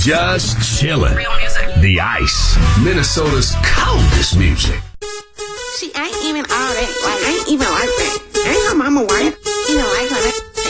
Just chilling. Real music. The Ice. Minnesota's coldest music. She ain't even all that. Like, ain't even like